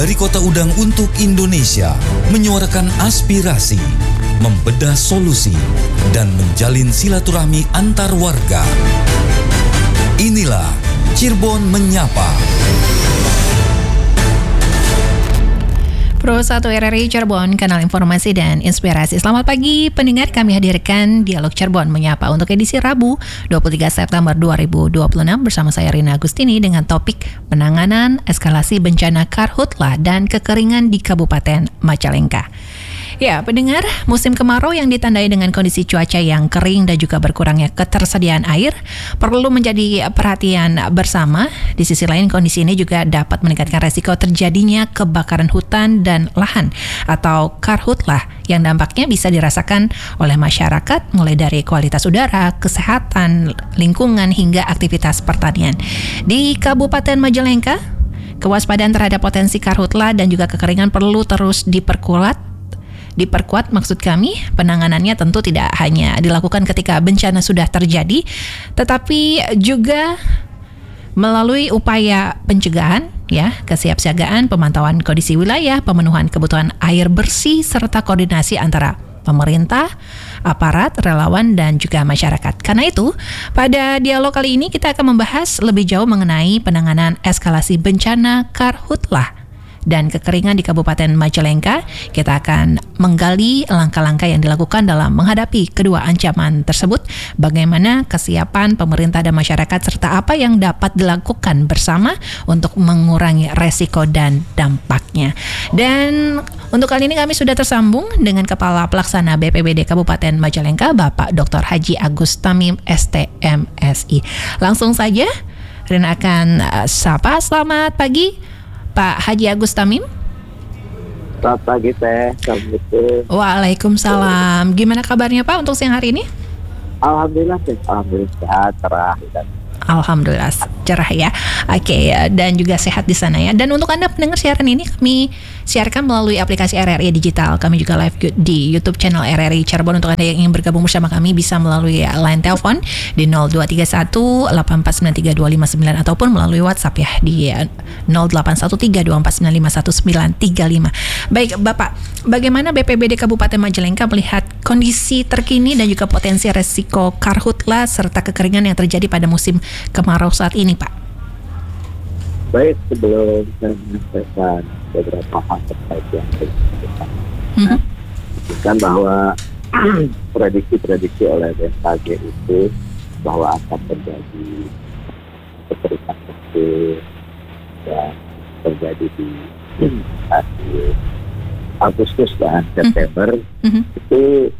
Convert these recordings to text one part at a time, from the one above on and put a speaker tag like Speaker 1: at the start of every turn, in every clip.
Speaker 1: Dari Kota Udang untuk Indonesia, menyuarakan aspirasi, membedah solusi, dan menjalin silaturahmi antar warga. Inilah Cirebon Menyapa.
Speaker 2: Pro 1 RRI Cirebon, kanal informasi dan inspirasi. Selamat pagi pendengar, kami hadirkan Dialog Cirebon Menyapa untuk edisi Rabu 23 September 2026 bersama saya Rina Agustini dengan topik penanganan eskalasi bencana karhutlah dan kekeringan di Kabupaten Majalengka. Ya, pendengar, musim kemarau yang ditandai dengan kondisi cuaca yang kering dan juga berkurangnya ketersediaan air perlu menjadi perhatian bersama. Di sisi lain, kondisi ini juga dapat meningkatkan resiko terjadinya kebakaran hutan dan lahan atau karhutlah yang dampaknya bisa dirasakan oleh masyarakat mulai dari kualitas udara, kesehatan, lingkungan hingga aktivitas pertanian. Di Kabupaten Majalengka, kewaspadaan terhadap potensi karhutlah dan juga kekeringan perlu terus diperkuat maksud kami. Penanganannya tentu tidak hanya dilakukan ketika bencana sudah terjadi, tetapi juga melalui upaya pencegahan, kesiapsiagaan, pemantauan kondisi wilayah, pemenuhan kebutuhan air bersih, serta koordinasi antara pemerintah, aparat, relawan, dan juga masyarakat. Karena itu, pada dialog kali ini kita akan membahas lebih jauh mengenai penanganan eskalasi bencana karhutlah dan kekeringan di Kabupaten Majalengka. Kita akan menggali langkah-langkah yang dilakukan dalam menghadapi kedua ancaman tersebut, bagaimana kesiapan pemerintah dan masyarakat, serta apa yang dapat dilakukan bersama untuk mengurangi resiko dan dampaknya. Dan untuk kali ini kami sudah tersambung dengan Kepala Pelaksana BPBD Kabupaten Majalengka, Bapak Dr. Haji Agus Tamim, STMSI. Langsung saja, Rina akan sapa. Selamat pagi Pak Haji Agus Tamim.
Speaker 3: Selamat pagi Teh. Assalamualaikum.
Speaker 2: Waalaikumsalam. Gimana kabarnya Pak untuk siang hari ini?
Speaker 3: Alhamdulillah Teh. Alhamdulillah sehat, cerah dan
Speaker 2: alhamdulillah cerah ya. Oke, dan juga sehat di sana ya. Dan untuk Anda pendengar, siaran ini kami siarkan melalui aplikasi RRI Digital. Kami juga live di YouTube channel RRI Cirebon. Untuk Anda yang ingin bergabung bersama kami bisa melalui line telepon di 0231 8493259 ataupun melalui WhatsApp ya di 081324951935. Baik, Bapak, bagaimana BPBD Kabupaten Majalengka melihat kondisi terkini dan juga potensi resiko karhutlah serta kekeringan yang terjadi pada musim kemarau saat ini, Pak?
Speaker 3: Baik, sebelum saya menyampaikan beberapa hal terkait yang kita kan bahwa prediksi oleh BMKG itu bahwa akan terjadi kekeringan kecil dan terjadi di akhir Agustus dan September. Itu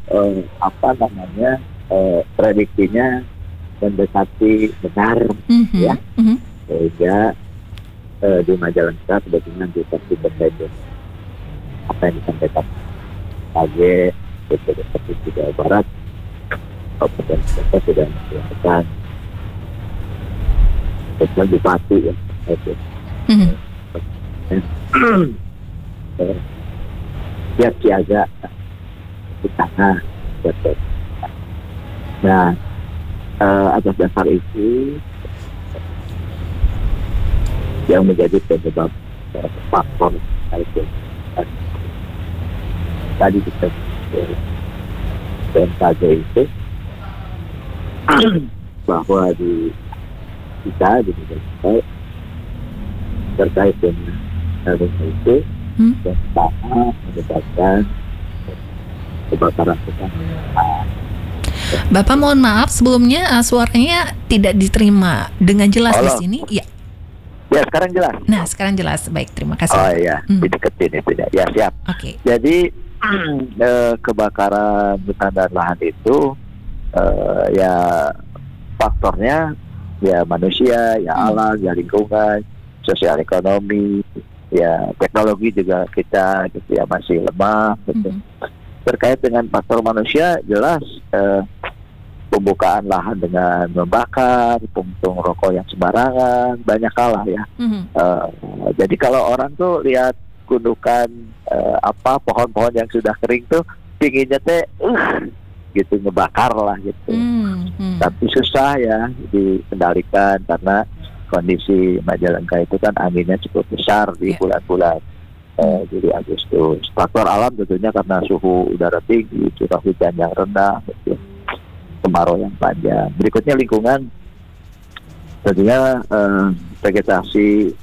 Speaker 3: prediksinya mendekati benar ya. Sehingga di Majalengka sebetulnya nanti terkait apa yang disampaikan AG Provinsi Jawa Barat, Kabupaten Kota sudah melakukan kemudian Bupati ya itu siap siaga di tengah betul. Nah, atas dasar itu yang menjadi penyebab faktor itu tadi kita BMKG itu bahwa di kita di Indonesia terkait dengan hal itu yang pertama menyebabkan kebakaran hutan.
Speaker 2: Bapak mohon maaf sebelumnya suaranya tidak diterima dengan jelas di sini. Ya.
Speaker 3: Ya, sekarang jelas.
Speaker 2: Nah, sekarang jelas. Baik, terima kasih.
Speaker 3: Oh iya, dideketin itu ya. Ya, siap.
Speaker 2: Oke.
Speaker 3: Jadi kebakaran hutan dan lahan itu ya faktornya ya manusia, ya alam, ya lingkungan, sosial ekonomi, ya teknologi juga kita gitu ya masih lemah gitu. Terkait dengan faktor manusia jelas pembukaan lahan dengan membakar, puntung rokok yang sembarangan, banyak kalah ya. Jadi kalau orang tuh lihat gundukan pohon-pohon yang sudah kering tuh pinginnya teh gitu ngebakar lah gitu. Tapi susah ya dikendalikan karena kondisi Majalengka itu kan anginnya cukup besar di bulan-bulan Juli Agustus. Faktor alam tentunya karena suhu udara tinggi, curah hujan yang rendah, gitu, kemarau yang panjang. Berikutnya lingkungan, tentunya vegetasi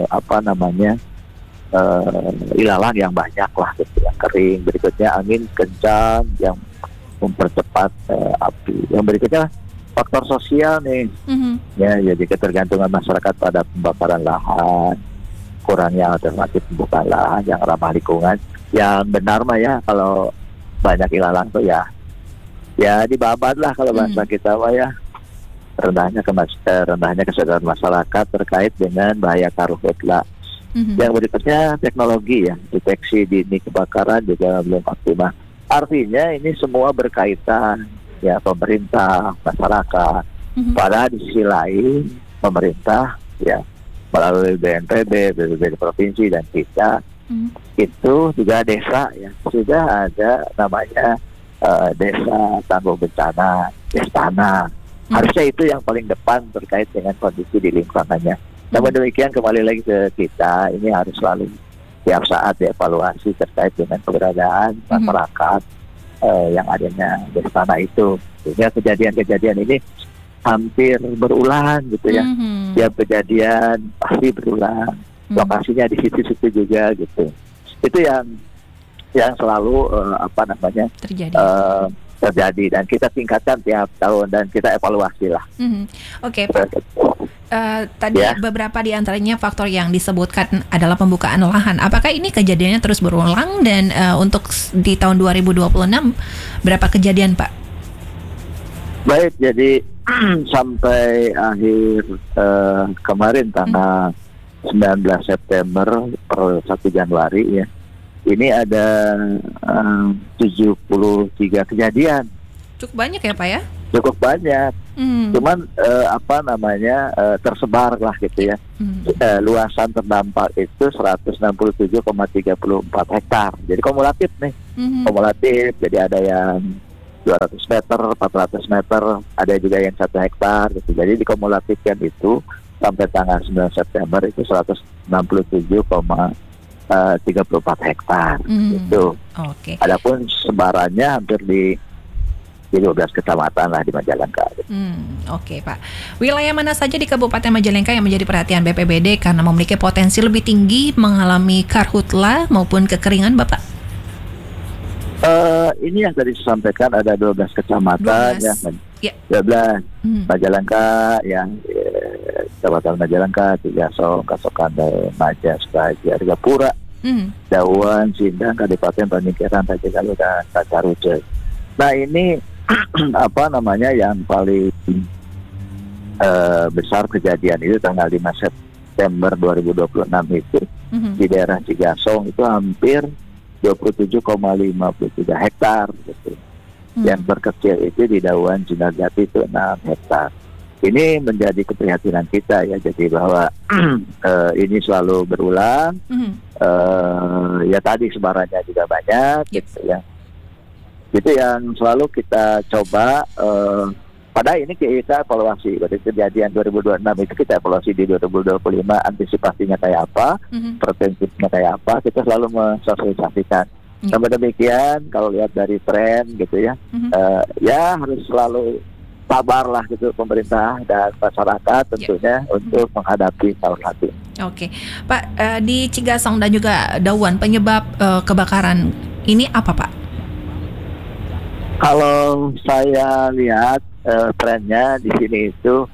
Speaker 3: ilalang yang banyak lah, gitu, yang kering. Berikutnya angin kencang yang mempercepat api. Yang berikutnya faktor sosial nih, ya, jadi ketergantungan masyarakat pada pembakaran lahan, kurangnya alternatif pembukaan lahan yang ramah lingkungan. Yang benar mah ya, kalau banyak ilalang tuh ya dibabat lah kalau bahasa kita mah ya. Rendahnya kesadaran masyarakat terkait dengan bahaya karhutla. Yang berikutnya teknologi ya, deteksi dini kebakaran juga belum optimal. Artinya ini semua berkaitan ya, pemerintah, masyarakat. Padahal di sisi lain pemerintah ya melalui BNPB, BPBD provinsi dan kita itu juga desa ya, sudah ada namanya desa tangguh bencana, Destana. Harusnya itu yang paling depan terkait dengan kondisi di lingkungannya. Namun demikian kembali lagi ke kita, ini harus selalu tiap saat dievaluasi terkait dengan keberadaan masyarakat yang adanya Destana itu. Sehingga kejadian-kejadian ini hampir berulang gitu ya. Tiap kejadian pasti berulang. Lokasinya di situ-situ juga gitu. Itu yang selalu terjadi dan kita tingkatkan tiap tahun dan kita evaluasi lah.
Speaker 2: Oke, Pak. Tadi beberapa di antaranya faktor yang disebutkan adalah pembukaan lahan. Apakah ini kejadiannya terus berulang dan untuk di tahun 2026 berapa kejadian, Pak?
Speaker 3: Baik, jadi sampai akhir kemarin tanggal 19 September per 1 Januari ya, ini ada 73 kejadian.
Speaker 2: Cukup banyak ya, Pak ya?
Speaker 3: Cukup banyak. Cuman tersebar lah gitu ya. Luasan terdampak itu 167,34 hektar. Jadi kumulatif nih. Kumulatif, jadi ada yang 200 meter, 400 meter, ada juga yang 1 hektar gitu. Jadi dikumulatifkan itu sampai tanggal 9 September itu 167,34 hektar gitu. Adapun sebarannya hampir di 12 kecamatan lah di Majalengka.
Speaker 2: Oke, Pak. Wilayah mana saja di Kabupaten Majalengka yang menjadi perhatian BPBD karena memiliki potensi lebih tinggi mengalami karhutla maupun kekeringan, Bapak?
Speaker 3: Ini yang tadi disampaikan ada 12 kecamatan 12. Majalengka yang Kabupaten Majalengka, Tigasong, Kasokande, Majas, Praja, Gapura, Dawan, Sindang, Kabupaten Paningkiran, Tajigaluh dan Tacaruje. Nah ini yang paling besar kejadian itu tanggal 5 September 2026 itu di daerah Cigasong itu hampir 27,53 hektar gitu. Yang terkecil itu di Dawan Jinagati itu 6 hektar. Ini menjadi keprihatinan kita ya, jadi bahwa ini selalu berulang. Ya tadi sebarannya juga banyak gitu ya. Itu yang selalu kita coba. Pada ini kita evaluasi, berarti kejadian 2026 itu kita evaluasi di 2025 antisipasinya kayak apa, preventifnya kayak apa, kita selalu mensosialisasikan. Namun demikian kalau lihat dari tren gitu ya, ya harus selalu sabar lah gitu pemerintah dan masyarakat tentunya untuk menghadapi tahun nanti.
Speaker 2: Oke, Pak, di Cigasong dan juga Dawan penyebab kebakaran ini apa, Pak?
Speaker 3: Kalau saya lihat trennya di sini itu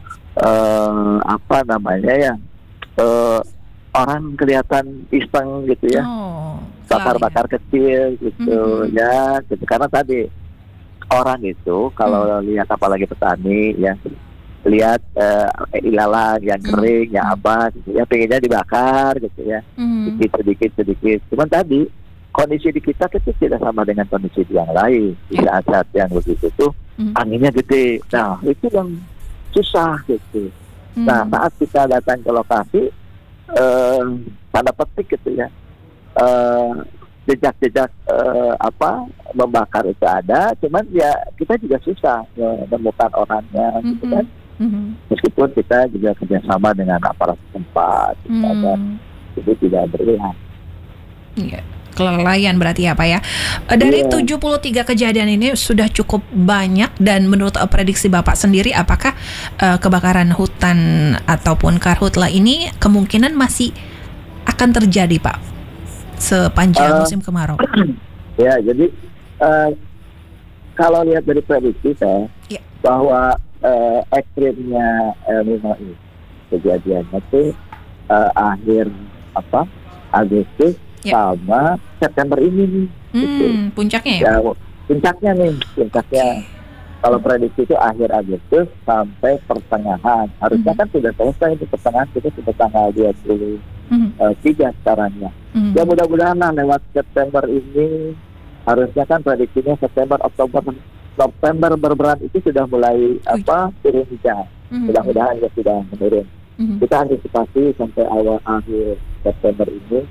Speaker 3: orang kelihatan iseng gitu ya, bakar-bakar kecil gitu ya, gitu. Karena tadi orang itu kalau lihat apalagi petani ya, lihat ilalang yang kering yang apa gitu ya, pengennya dibakar gitu ya, sedikit. Cuman tadi kondisi di kita tidak sama dengan kondisi di yang lain. Di saat yang begitu tuh anginnya gede. Nah itu yang susah gitu. Nah saat kita datang ke lokasi, tanda petik gitu ya, jejak-jejak membakar itu ada, cuman ya kita juga susah menemukan orangnya gitu kan. Meskipun kita juga kerjasama dengan aparat tempat, itu tidak berlihat.
Speaker 2: Iya. Kelalaian berarti ya Pak ya. Dari 73 kejadian ini sudah cukup banyak, dan menurut prediksi Bapak sendiri, apakah kebakaran hutan ataupun karhutla ini kemungkinan masih akan terjadi Pak sepanjang musim kemarau?
Speaker 3: Ya, jadi kalau lihat dari prediksi saya bahwa ekstrimnya El Nino ini kejadiannya itu akhir Agustus sama September ini nih. Gitu.
Speaker 2: Puncaknya ya?
Speaker 3: Puncaknya. Kalau prediksi itu akhir Agustus sampai pertengahan. Harusnya kan sudah selesai di pertengahan, kita sudah tanggal 23 sekarang ya. Ya mudah-mudahan lewat September ini, harusnya kan prediksinya September, Oktober, November berberat itu sudah mulai turun hujan. Mudah-mudahan ya sudah menurun. Kita antisipasi sampai awal akhir September ini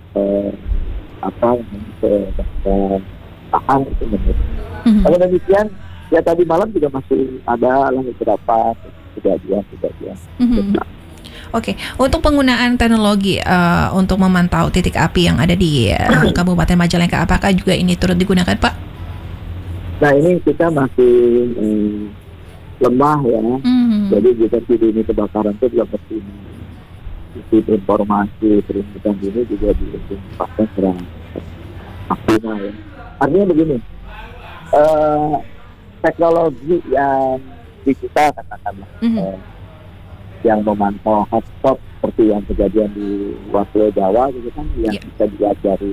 Speaker 3: tahan itu menurun. Kalau demikian ya, tadi malam juga masih ada beberapa kejadian.
Speaker 2: Oke, untuk penggunaan teknologi untuk memantau titik api yang ada di Kabupaten Majalengka, apakah juga ini turut digunakan Pak?
Speaker 3: Nah, ini kita masih lemah ya. Jadi deteksi dini kebakaran itu belum optimal. Informasi peringatan ini juga diimplementasikan secara maksimal ya. Artinya begini, teknologi yang digital katakanlah, yang memantau hotspot seperti yang kejadian di Pulau Jawa gitu kan, yang bisa dilihat dari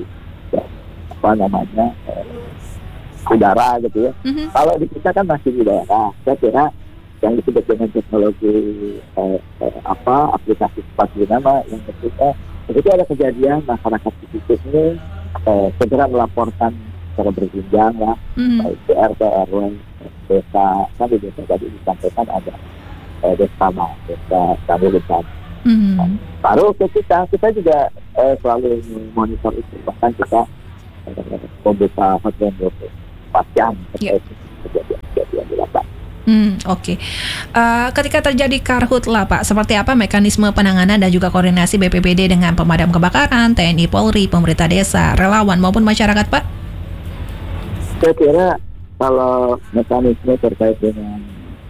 Speaker 3: udara gitu ya. Kalau di kita kan masih di daerah, saya kira yang disebut dengan teknologi aplikasi cepat nama yang ketika ada kejadian masyarakat di situ ini segera melaporkan secara berjenjang ya, baik RT, RW, desa. Kan di desa tadi disampaikan ada desa kami depan. Baru ke kita juga selalu monitor itu, bahkan kita membuka hotline 24 jam terkait kejadian di lapangan.
Speaker 2: Oke. Ketika terjadi karhutla Pak, seperti apa mekanisme penanganan dan juga koordinasi BPBD dengan pemadam kebakaran, TNI, Polri, pemerintah desa, relawan maupun masyarakat Pak?
Speaker 3: Saya kira kalau mekanisme terkait dengan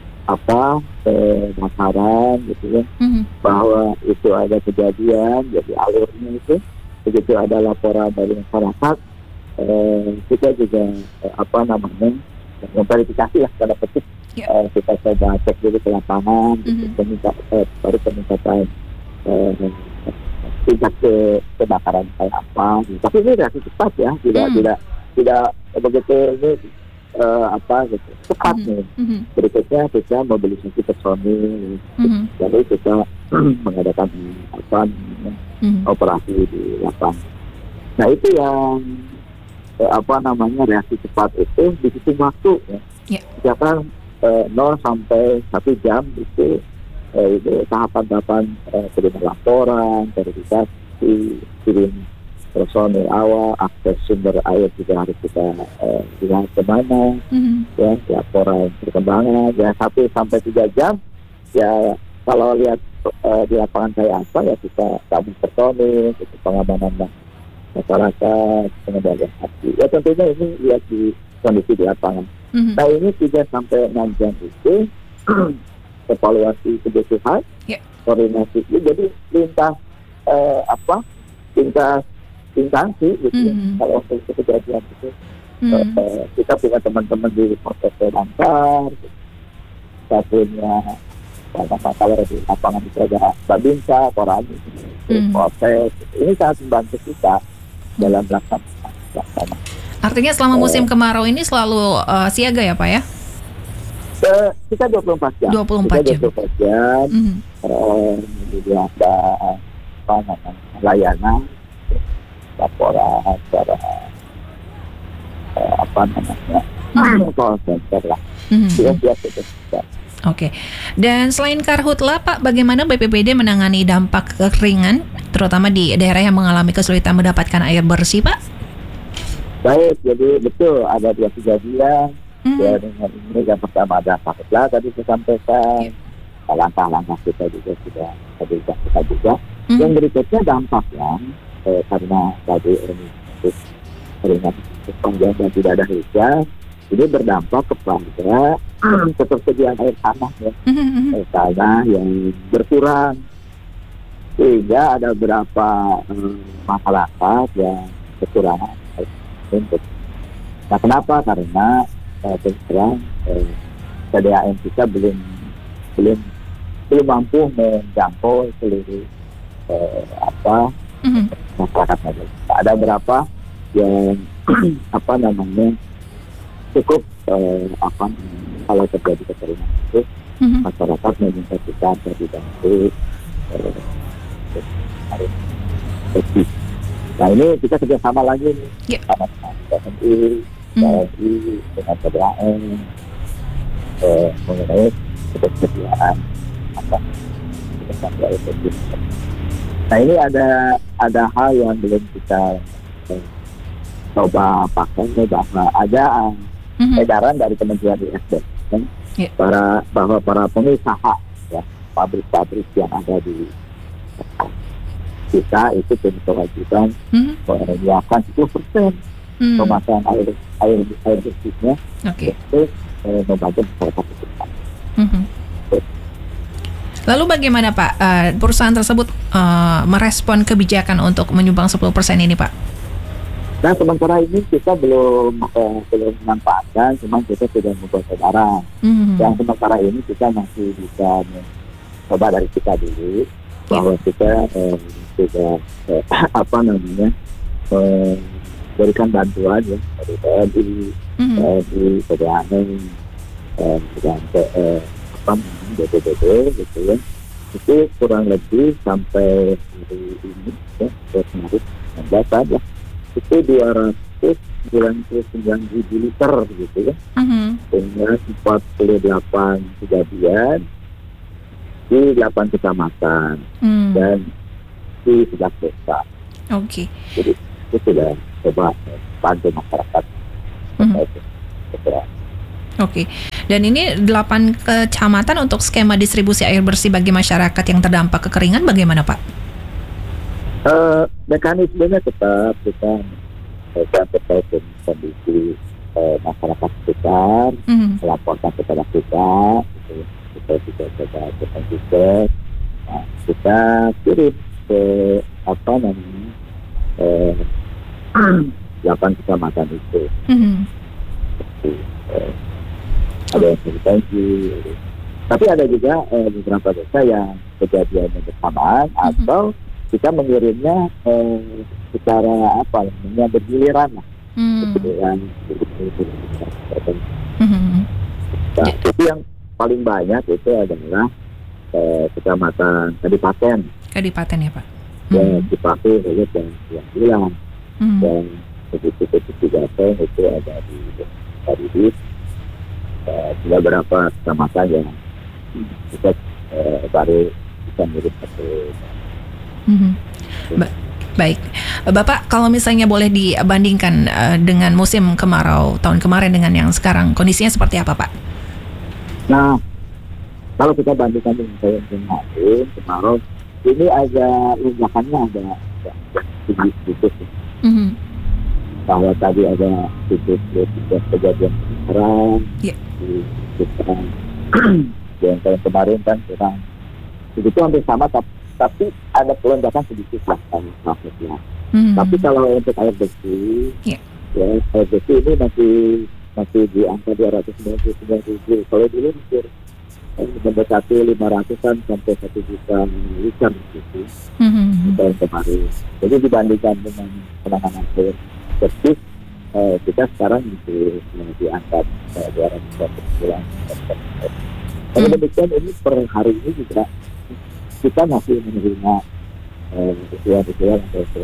Speaker 3: kebakaran gitu ya, bahwa itu ada kejadian, jadi alurnya itu begitu ada laporan dari masyarakat, kita juga memverifikasi ya, tanda petik. Kita coba cek dulu ke lapangan, baru peningkatan tingkat kebakaran kayak apa. Tapi ini reaksi cepat ya, tidak begitu ini cepat nih. Berikutnya kita mobilisasi personil, jadi kita mengadakan operasi di lapangan. Nah itu yang reaksi cepat itu dihitung waktu ya. Misalkan 0 sampai 1 jam itu tahapan-tahapan terima laporan, verifikasi, kirim personil awal, akses sumber air juga harus kita lihat kemana, ya, laporan perkembangan, ya 1 sampai 3 jam, ya kalau lihat di lapangan kayak apa ya kita tabung personil, itu pengamanan masyarakat, pengendalian api. Ya tentunya ini lihat di kondisi di lapangan. Nah ini 3 sampai 6 jam itu evaluasi kebutuhan, koordinasi, jadi lintas instansi gitu. Kalau untuk kejadian itu kita punya teman-teman di proses damkar, kita punya kalau di lapangan itu ada Babinsa, Korani, proses ini sangat membantu kita dalam pelaksanaan.
Speaker 2: Artinya selama musim kemarau ini selalu siaga ya Pak ya?
Speaker 3: Kita 24 jam.
Speaker 2: 24 jam.
Speaker 3: Kemudian ada layanan, laporan secara call center lah.
Speaker 2: Oke. Dan selain karhutla Pak, bagaimana BPBD menangani dampak kekeringan, terutama di daerah yang mengalami kesulitan mendapatkan air bersih Pak?
Speaker 3: Baik, jadi betul ada 2 kejadian. Ya, dengan ini yang pertama ada karhutla tadi saya sampaikan, langkah-langkah kita juga sudah kita juga. Yang berikutnya dampak yang karena tadi keringat panjang dan tidak ada hujan, ini berdampak kepada ketersediaan air tanah ya, air tanah yang berkurang, sehingga ada beberapa masyarakat yang kekurangan air untuk. Nah, kenapa? Karena terang PDAM kita belum mampu menjangkau seluruh masyarakat. Ada berapa yang cukup kalau terjadi kekeringan itu masyarakat meminta kita dibantu harus bersih. Nah, ini kita kerjasama lagi nih sama TNI, dengan PDAM mengenai ketersediaan air bersih. Nah, ini ada hal yang belum kita coba pakai, bahwa ada edaran dari Kementerian ESDM bahwa para pengusaha ya, pabrik-pabrik yang ada di kita itu punya kewajiban menyiapkan 10% pemakaian air bersihnya untuk membantu masyarakat kita.
Speaker 2: Lalu bagaimana Pak perusahaan tersebut merespon kebijakan untuk menyumbang 10% ini Pak?
Speaker 3: Nah, sementara ini kita belum memanfaatkan, cuma kita sudah membuat edaran. Yang sementara ini kita masih bisa coba dari kita dulu, bahwa kita sudah memberikan bantuan ya dari TNI, PDAM, dan BPBD gitu ya. Itu kurang lebih sampai hari ini ya, Maret 19 lah. Itu 299.000 liter gitu ya, dengan 48 kejadian di 8 kecamatan dan di 11 desa. Jadi itu sudah coba bantu masyarakat.
Speaker 2: Dan ini 8 kecamatan untuk skema distribusi air bersih bagi masyarakat yang terdampak kekeringan bagaimana Pak?
Speaker 3: Mekanismenya tetap kita terkait dengan kondisi masyarakat sekitar, melaporkan kepada kita juga coba juga, kita kirim ke 8 kecamatan itu. Ada yang berjanji, tapi ada juga beberapa desa yang kejadiannya bersamaan atau kita mengirimnya secara bergiliran lah. Nah, itu yang paling banyak itu adalah kecamatan Kadipaten
Speaker 2: ya Pak.
Speaker 3: Yang dipakai oleh yang bilang dan begitu Jateng itu ada di Kadidit, sudah berapa kecamatan yang kita baru bisa mirip satu.
Speaker 2: Baik, Bapak kalau misalnya boleh dibandingkan dengan musim kemarau tahun kemarin dengan yang sekarang, kondisinya seperti apa Pak?
Speaker 3: Nah, kalau kita bandingkan dengan tahun kemarau, ini agak lonjakannya agak tinggi sedikit. Bahwa tadi ada sedikit kejadian sekarang yang tahun kemarin kan kurang itu hampir sama, tapi ada pelonjakan sedikit lah maksudnya. Tapi kalau untuk air bersih, ya air bersih ini masih di angka 299.000. Kalau dulu hampir mendekati 500-an sampai 1 juta liter gitu tahun kemarin. Jadi dibandingkan dengan penanganan air bersih, kita sekarang di angka 200 Kalau demikian ini per hari ini juga kita masih menerima usulan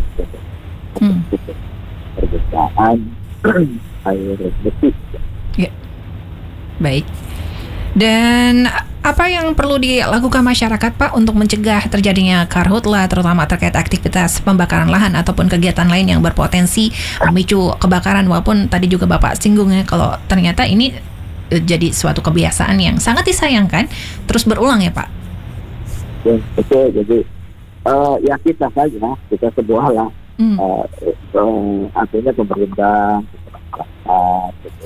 Speaker 3: perbesaran air bersih.
Speaker 2: Ya, baik. Dan apa yang perlu dilakukan masyarakat Pak untuk mencegah terjadinya karhutlah, terutama terkait aktivitas pembakaran lahan ataupun kegiatan lain yang berpotensi memicu kebakaran, walaupun tadi juga Bapak singgungnya kalau ternyata ini jadi suatu kebiasaan yang sangat disayangkan terus berulang ya Pak?
Speaker 3: Ya, betul. Jadi ya kita saja, kita semua lah Artinya pemerintah, masyarakat, gitu.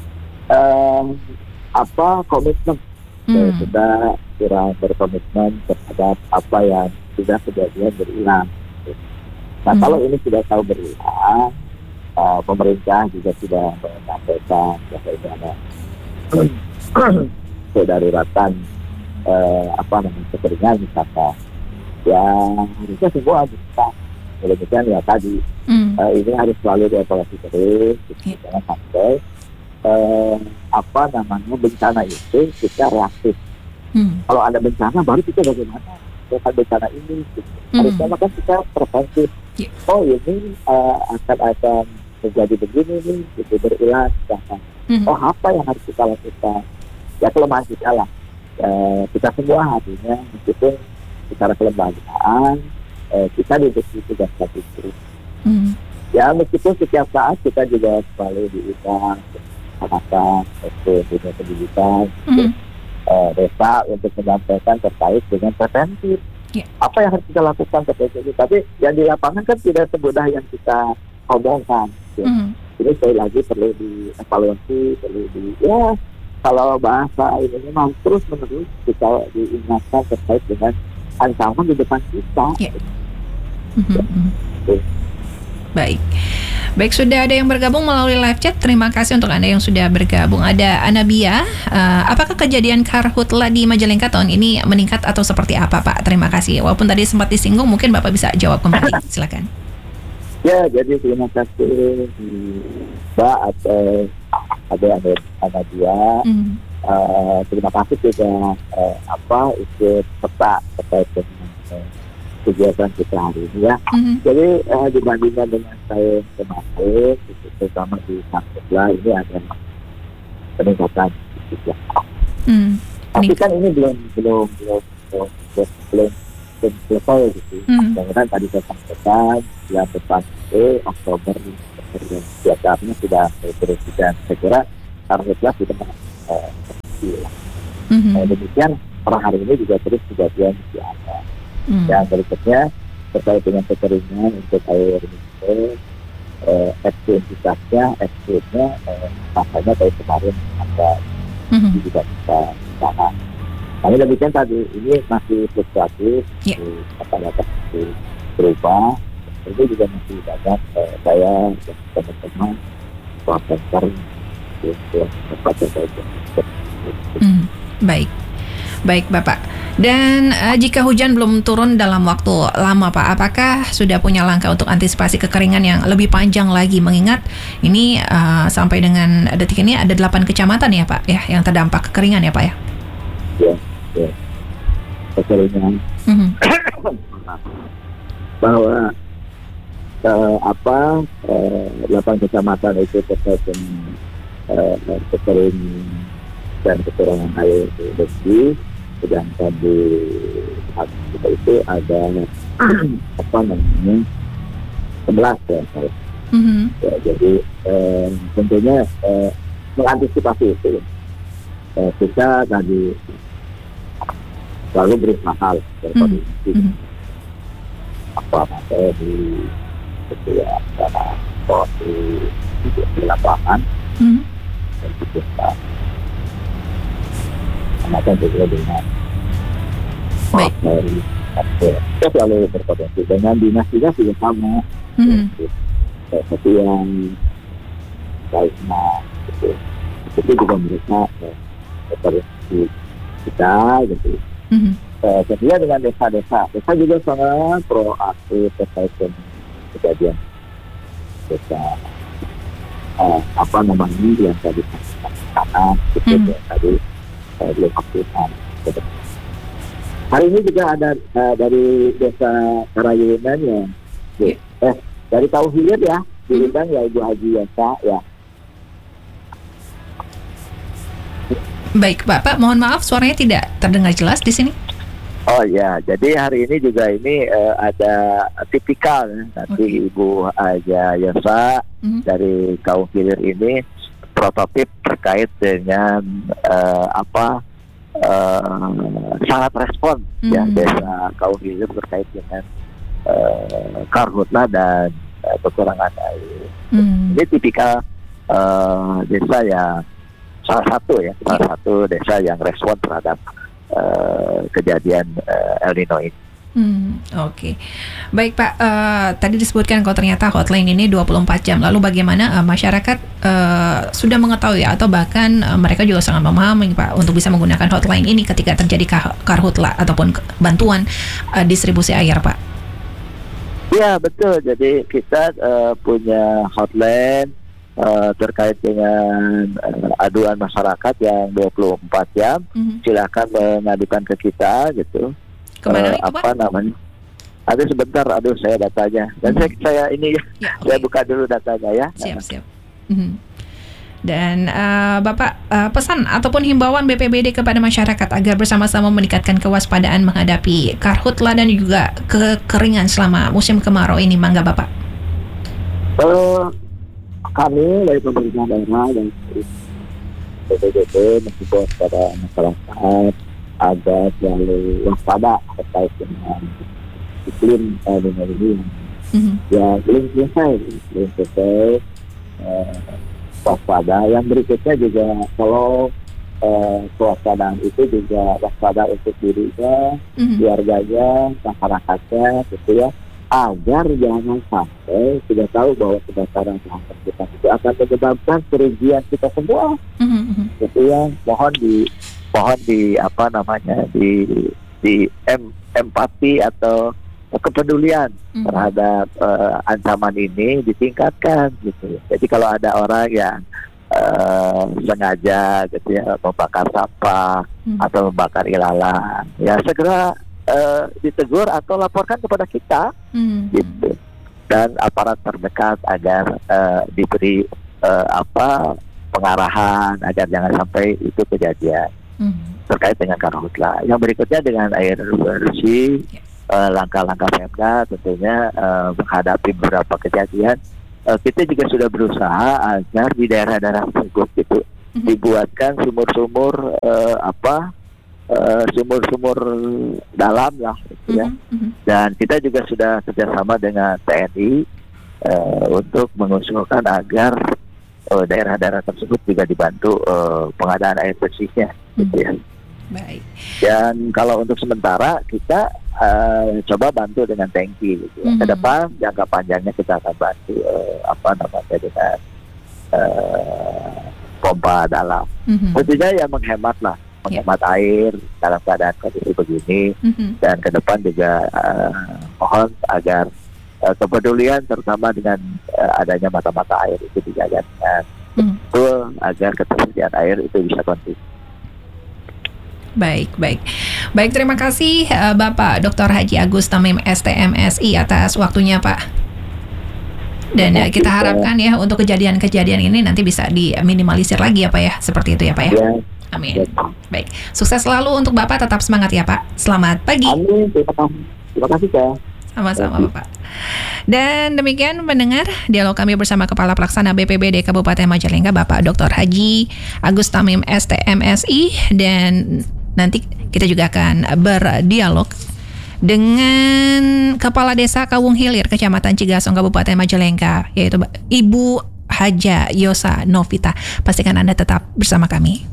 Speaker 3: Komitmen sudah kurang berkomitmen terhadap apa yang sudah kejadian berulang. Gitu. Nah kalau ini sudah tahu berulang, pemerintah juga sudah menyampaikan bagaimana kedaruratan kekeringan misalkan, ya harusnya semua bisa. Demikian ya tadi, ini harus selalu dievaluasi terus, jangan sampai bencana itu kita reaktif. Kalau ada bencana baru kita bagaimana dengan bencana ini. Harusnya kan kita preventif. Oh ini akan terjadi begini nih, gitu berulang. Oh apa yang harus kita lakukan? Ya kelemahan kita lah. Kita semua artinya meskipun secara kelembagaan kita diberi tugas itu. Ya meskipun setiap saat kita juga selalu diundang akan dunia pendidikan, desa untuk menyampaikan terkait dengan preventif. Apa yang harus kita lakukan terkait ini? Tapi yang di lapangan kan tidak semudah yang kita omongkan. Ini sekali lagi perlu dievaluasi, kalau bahasa ini memang terus menerus kita diingatkan terkait dengan ancaman di depan kita.
Speaker 2: Baik, sudah ada yang bergabung melalui live chat. Terima kasih untuk Anda yang sudah bergabung. Ada Anabia, apakah kejadian karhutla di Majalengka tahun ini meningkat atau seperti apa, Pak? Terima kasih. Walaupun tadi sempat disinggung, mungkin Bapak bisa jawab kembali. Silakan.
Speaker 3: Ya, jadi terima kasih Mbak atau ada Anabia. Terima kasih juga ikut serta terkait dengan kegiatan kita hari ini ya. Jadi dibandingkan dengan tahun kemarin, terutama di Karhutla ini ada peningkatan juga. Tapi kan ini belum selesai gitu. Kemudian tadi saya sampaikan yang depan itu Oktober biasanya sudah terus, dan saya kira Karhutla sudah demikian per hari ini juga terus kejadian di ada. Yang berikutnya terkait dengan kekeringan untuk air minum, ekstrimnya rasanya dari kemarin ada juga bisa sana. Kami demikian tadi ini masih fluktuatif, kata-kata itu berubah. Ini juga masih banyak saya dan teman-teman center untuk
Speaker 2: Baik Bapak. Dan jika hujan belum turun dalam waktu lama Pak, apakah sudah punya langkah untuk antisipasi kekeringan yang lebih panjang lagi? Mengingat ini sampai dengan detik ini ada 8 kecamatan ya Pak, ya yang terdampak kekeringan ya Pak ya?
Speaker 3: Ya. Kekeringan. Bahwa 8 kecamatan itu terkait dengan kekeringan dan kekurangan air bersih, sedangkan di kita itu ada 11 ya. Ya jadi tentunya mengantisipasi itu kita tadi selalu berusaha hal berkoordinasi di di lapangan dan kita akan juga dengan dari kita selalu berkoordinasi dengan dinas juga sama seperti yang lainnya itu juga mereka berkoordinasi kita gitu. Sebenarnya dengan desa juga sangat proaktif terkait dengan kejadian desa yang tadi karena itu tadi belum optimal. Hari ini juga ada dari desa Karayunan ya, dari Tauhid ya, diundang ya Ibu Haji Yasa ya.
Speaker 2: Baik Bapak, mohon maaf suaranya tidak terdengar jelas di sini.
Speaker 3: Oh ya, jadi hari ini juga ini ada tipikal nanti Ibu Haji Yasa dari kaum hilir ini prototip terkait dengan sangat respon ya desa kaum hilir terkait dengan karhutlah dan kekurangan air. Ini tipikal desa yang salah satu desa yang respon terhadap kejadian El Nino ini.
Speaker 2: Oke. Baik Pak, tadi disebutkan kalau ternyata hotline ini 24 jam. Lalu bagaimana masyarakat sudah mengetahui atau bahkan mereka juga sangat memahami Pak untuk bisa menggunakan hotline ini ketika terjadi karhutla ataupun bantuan distribusi air Pak?
Speaker 3: Ya betul, jadi kita punya hotline terkait dengan aduan masyarakat yang 24 jam. Silakan mengadukan ke kita gitu.
Speaker 2: Kemana itu, Pak?
Speaker 3: Aduh sebentar, saya datanya. Dan saya ini saya buka dulu datanya ya.
Speaker 2: Siap. Dan Bapak, pesan ataupun himbauan BPBD kepada masyarakat agar bersama-sama meningkatkan kewaspadaan menghadapi karhutla dan juga kekeringan selama musim kemarau ini, mangga Bapak.
Speaker 3: Kami dari pemerintah daerah dan BPBD menghimbau kepada masyarakat agar selalu waspada terkait dengan iklim ini. Ya belum selesai waspada. Yang berikutnya juga kalau kewaspadaan itu juga waspada untuk dirinya, keluarganya, masyarakatnya, gitu ya, agar jangan sampai sudah tahu bahwa kebakaran lahan kita itu akan menyebabkan kerugian kita semua. Gitu ya, mohon di empati atau kepedulian terhadap ancaman ini ditingkatkan gitu. Jadi kalau ada orang yang sengaja gitu ya membakar sampah atau membakar ilalang, ya segera ditegur atau laporkan kepada kita gitu. Dan aparat terdekat agar diberi pengarahan agar jangan sampai itu kejadian terkait dengan karhutla. Yang berikutnya dengan air bersih, langkah-langkah Pemda tentunya menghadapi beberapa kejadian. Kita juga sudah berusaha agar di daerah-daerah tersebut gitu dibuatkan sumur-sumur sumur-sumur dalam lah gitu ya. Dan kita juga sudah kerjasama dengan TNI untuk mengusulkan agar daerah-daerah tersebut juga dibantu pengadaan air bersihnya gitu ya.
Speaker 2: Baik.
Speaker 3: Dan kalau untuk sementara kita coba bantu dengan tangki gitu ya. Ke depan jangka panjangnya kita akan bantu dengan pompa dalam. Tentunya ya menghemat air dalam keadaan kondisi begini. Dan ke depan juga mohon agar kepedulian terutama dengan adanya mata-mata air itu dijaga dengan betul agar ketersediaan air itu bisa konsisten.
Speaker 2: Baik, terima kasih Bapak Dr. Haji Agus Tamim STMSI atas waktunya Pak. Dan kita harapkan ya untuk kejadian-kejadian ini nanti bisa diminimalisir lagi ya Pak ya, seperti itu ya Pak ya. Amin. Baik, sukses selalu untuk Bapak, tetap semangat ya Pak. Selamat pagi.
Speaker 3: Amin, terima kasih Pak.
Speaker 2: Sama-sama Bapak. Dan demikian mendengar dialog kami bersama Kepala Pelaksana BPBD Kabupaten Majalengka Bapak Dr. Haji Agus Tamim STMSI, dan nanti kita juga akan berdialog dengan Kepala Desa Kawung Hilir Kecamatan Cigasong Kabupaten Majalengka, yaitu Ibu Haja Yosa Novita. Pastikan Anda tetap bersama kami.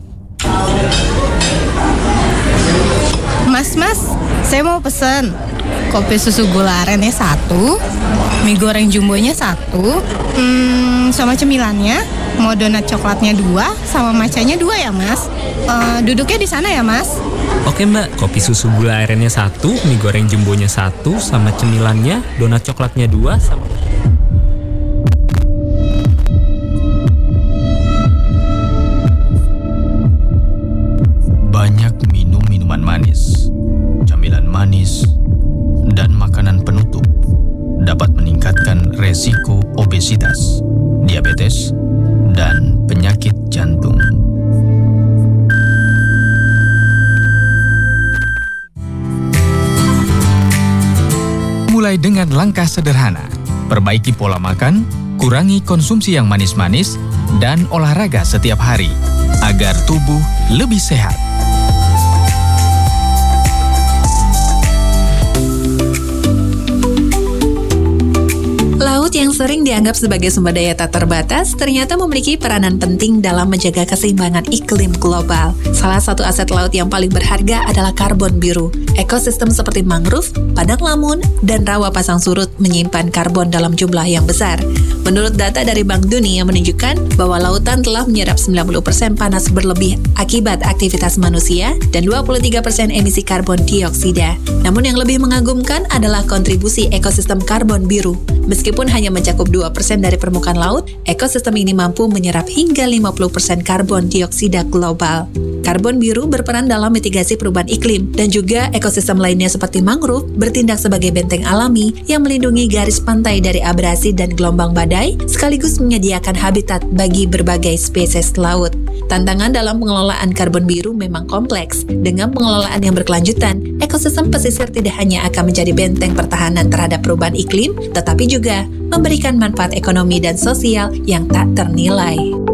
Speaker 4: Mas, saya mau pesen kopi susu gula arennya 1, mie goreng jumbonya 1, sama cemilannya, mau donat coklatnya 2, sama macanya 2 ya Mas. Duduknya di sana ya Mas.
Speaker 5: Oke Mbak, kopi susu gula arennya 1, mie goreng jumbonya 1, sama cemilannya, donat coklatnya 2, sama...
Speaker 6: Banyak minum minuman manis, camilan manis, dan makanan penutup dapat meningkatkan resiko obesitas, diabetes, dan penyakit jantung. Mulai dengan langkah sederhana, perbaiki pola makan, kurangi konsumsi yang manis-manis, dan olahraga setiap hari agar tubuh lebih sehat.
Speaker 2: Laut yang sering dianggap sebagai sumber daya tak terbatas ternyata memiliki peranan penting dalam menjaga keseimbangan iklim global. Salah satu aset laut yang paling berharga adalah karbon biru. Ekosistem seperti mangrove, padang lamun, dan rawa pasang surut menyimpan karbon dalam jumlah yang besar. Menurut data dari Bank Dunia menunjukkan bahwa lautan telah menyerap 90% panas berlebih akibat aktivitas manusia dan 23% emisi karbon dioksida. Namun yang lebih mengagumkan adalah kontribusi ekosistem karbon biru. Meskipun hanya mencakup 2% dari permukaan laut, ekosistem ini mampu menyerap hingga 50% karbon dioksida global. Karbon biru berperan dalam mitigasi perubahan iklim dan juga ekosistem lainnya seperti mangrove bertindak sebagai benteng alami yang melindungi garis pantai dari abrasi dan gelombang badai sekaligus menyediakan habitat bagi berbagai spesies laut. Tantangan dalam pengelolaan karbon biru memang kompleks. Dengan pengelolaan yang berkelanjutan, ekosistem pesisir tidak hanya akan menjadi benteng pertahanan terhadap perubahan iklim, tetapi juga memberikan manfaat ekonomi dan sosial yang tak ternilai.